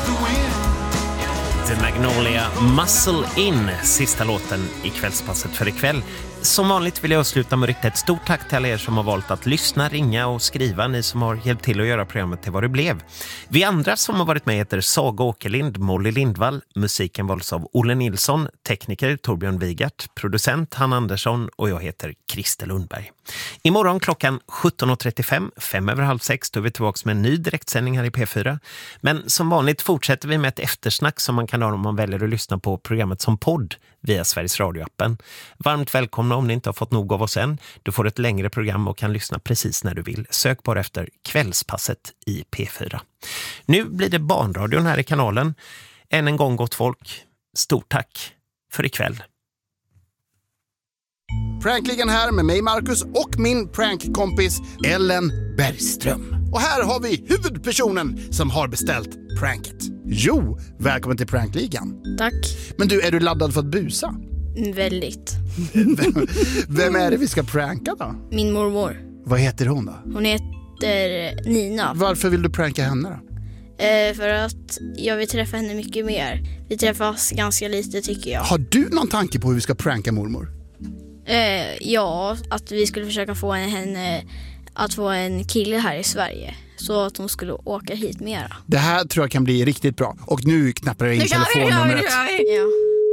The Magnolia Muscle In, sista låten i kvällspasset för ikväll. Som vanligt vill jag avsluta med att rikta ett stort tack till alla er som har valt att lyssna, ringa och skriva. Ni som har hjälpt till att göra programmet till vad det blev. Vi andra som har varit med heter Saga Åkerlind, Molly Lindvall. Musiken valdes av Olle Nilsson, tekniker Torbjörn Wigert, producent Hanna Andersson och jag heter Christer Lundberg. Imorgon klockan 17.35, 5:30, då är vi tillbaka med en ny direktsändning här i P4. Men som vanligt fortsätter vi med ett eftersnack som man kan ha om man väljer att lyssna på programmet som podd via Sveriges radioappen. Varmt välkomna om ni inte har fått nog av oss än. Du får ett längre program och kan lyssna precis när du vill. Sök bara efter Kvällspasset i P4. Nu blir det barnradion här i kanalen. Än en gång gott folk. Stort tack för ikväll. Prankligan här med mig Marcus och min prankkompis Ellen Bergström. Och här har vi huvudpersonen som har beställt pranket. Jo, välkommen till Prankligan. Tack. Men du, är du laddad för att busa? Väldigt. Vem är det vi ska pranka då? Min mormor. Vad heter hon då? Hon heter Nina. Varför vill du pranka henne då? För att jag vill träffa henne mycket mer. Vi träffas ganska lite tycker jag. Har du någon tanke på hur vi ska pranka mormor? Ja, att vi skulle försöka få henne att få en kille här i Sverige. Så att hon skulle åka hit mera. Det här tror jag kan bli riktigt bra. Och nu knappar jag in telefonnumret. Ja.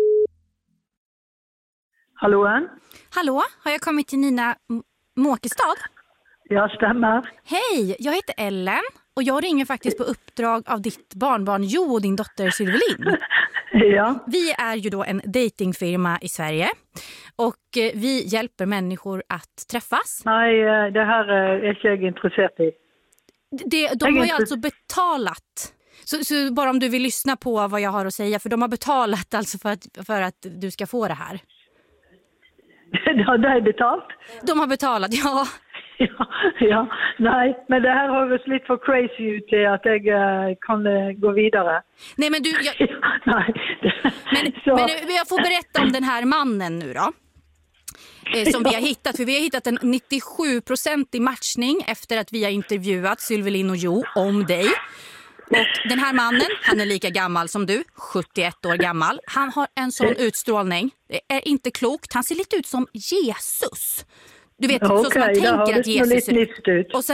Hallå? Hallå, har jag kommit till Nina Måkestad? Ja, stämmer. Hej, jag heter Ellen och jag ringer faktiskt på uppdrag av ditt barnbarn Jo och din dotter Sylvelin. Ja. Vi är ju då en datingfirma i Sverige och vi hjälper människor att träffas. Nej, det här är inte jag intresserad i. De har ju alltså betalat. Så bara om du vill lyssna på vad jag har att säga, för de har betalat alltså för att du ska få det här. Ja, det är betalt. De har betalat, ja. Ja, nej, men det här har väl lite för crazy ut till att jag kan gå vidare. Nej, men du... Nej. Men jag får berätta om den här mannen nu då. Som vi har hittat, för vi har hittat en 97% matchning efter att vi har intervjuat Sylvelin och Jo om dig. Och den här mannen, han är lika gammal som du, 71 år gammal. Han har en sån utstrålning. Det är inte klokt. Han ser lite ut som Jesus. Du vet, så som man tänker att Jesus ser ut. Och sen